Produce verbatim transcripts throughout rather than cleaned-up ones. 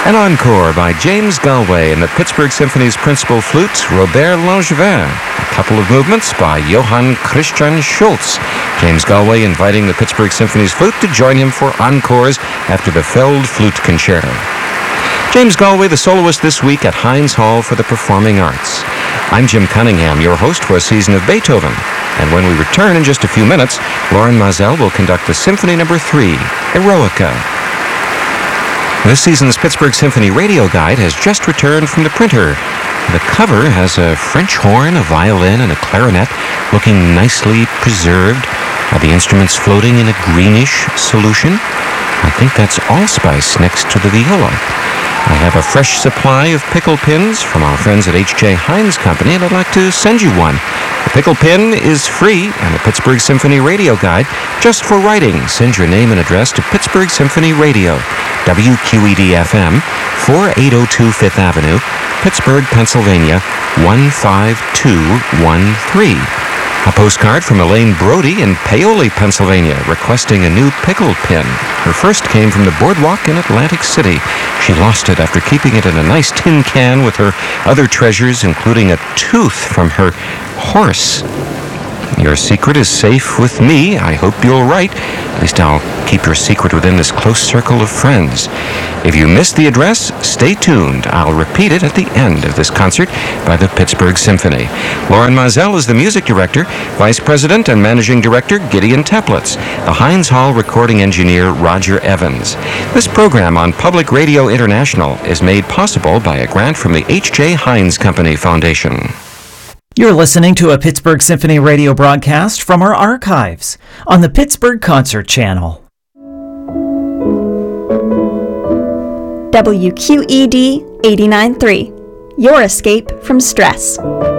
An encore by James Galway and the Pittsburgh Symphony's principal flute, Robert Langevin. A couple of movements by Johann Christian Schultz. James Galway inviting the Pittsburgh Symphony's flute to join him for encores after the Feld Flute Concerto. James Galway, the soloist this week at Heinz Hall for the Performing Arts. I'm Jim Cunningham, your host for a season of Beethoven. And when we return in just a few minutes, Loren Maazel will conduct the Symphony Number three, Eroica. This season's Pittsburgh Symphony Radio Guide has just returned from the printer. The cover has a French horn, a violin, and a clarinet looking nicely preserved. Are the instruments floating in a greenish solution? I think that's allspice next to the viola. I have a fresh supply of pickle pins from our friends at H J Heinz Company, and I'd like to send you one. The pickle pin is free, and the Pittsburgh Symphony Radio Guide just for writing. Send your name and address to Pittsburgh Symphony Radio, W Q E D F M, forty-eight oh two Fifth Avenue, Pittsburgh, Pennsylvania, one five two one three. A postcard from Elaine Brody in Paoli, Pennsylvania, requesting a new pickle pin. Her first came from the boardwalk in Atlantic City. She lost it after keeping it in a nice tin can with her other treasures, including a tooth from her horse. Your secret is safe with me. I hope you'll write. At least I'll keep your secret within this close circle of friends. If you missed the address, stay tuned. I'll repeat it at the end of this concert by the Pittsburgh Symphony. Loren Maazel is the music director, vice president and managing director Gideon Teplitz, the Heinz Hall recording engineer Roger Evans. This program on Public Radio International is made possible by a grant from the H J Heinz Company Foundation. You're listening to a Pittsburgh Symphony radio broadcast from our archives on the Pittsburgh Concert Channel. W Q E D eighty-nine point three, your escape from stress.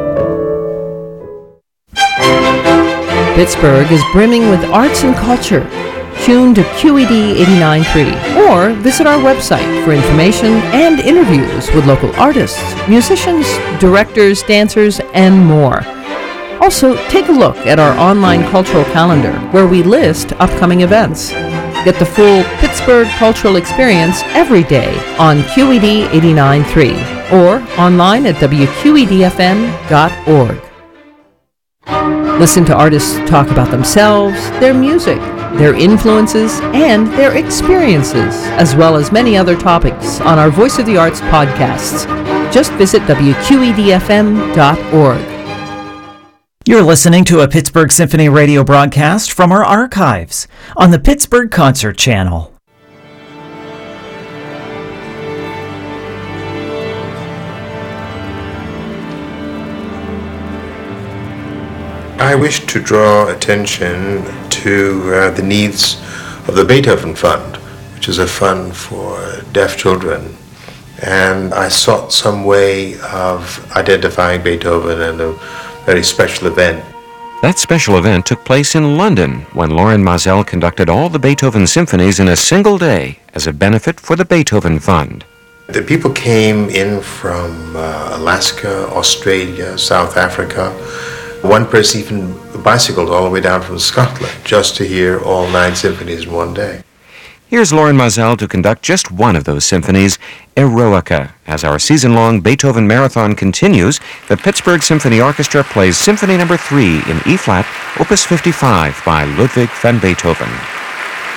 Pittsburgh is brimming with arts and culture. Tune to Q E D eighty-nine point three or visit our website for information and interviews with local artists, musicians, directors, dancers, and more. Also, take a look at our online cultural calendar where we list upcoming events. Get the full Pittsburgh cultural experience every day on Q E D eighty-nine point three or online at W Q E D F M dot org. Listen to artists talk about themselves, their music, their influences, and their experiences, as well as many other topics on our Voice of the Arts podcasts. Just visit W Q E D F M dot org. You're listening to a Pittsburgh Symphony radio broadcast from our archives on the Pittsburgh Concert Channel. I wish to draw attention to uh, the needs of the Beethoven Fund, which is a fund for deaf children. And I sought some way of identifying Beethoven in a very special event. That special event took place in London when Loren Maazel conducted all the Beethoven symphonies in a single day as a benefit for the Beethoven Fund. The people came in from uh, Alaska, Australia, South Africa. One person even bicycled all the way down from Scotland just to hear all nine symphonies in one day. Here's Loren Maazel to conduct just one of those symphonies, Eroica. As our season-long Beethoven marathon continues, the Pittsburgh Symphony Orchestra plays Symphony Number three in E-flat, Opus fifty-five by Ludwig van Beethoven.